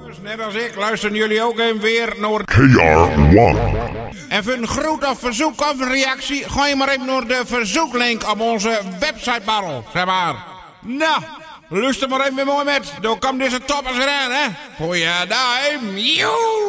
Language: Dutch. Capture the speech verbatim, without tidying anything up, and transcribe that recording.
Net als ik luisteren jullie ook even weer naar K R one. En voor een groet of verzoek of een reactie, ga je maar even naar de verzoeklink op onze website barrel, zeg maar. Nou, luister maar even mooi met. Dan komt deze toppers eraan, hè. Goeiedag, joe.